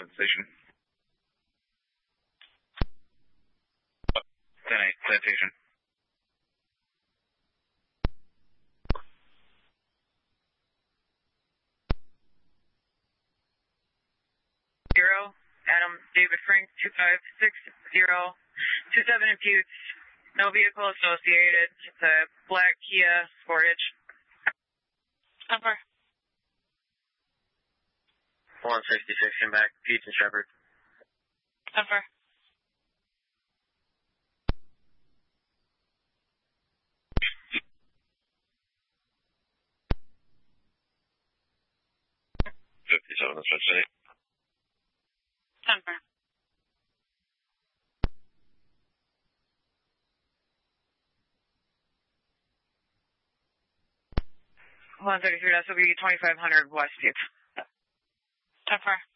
at the station. 10-8, citation. Adam David Frank 256027 imputes no vehicle associated. It's a black Kia Sportage. Over. 166 back, Pete and Shepherd. Over. That's what I say. Over. 133, that's will be 2500 West View. Over.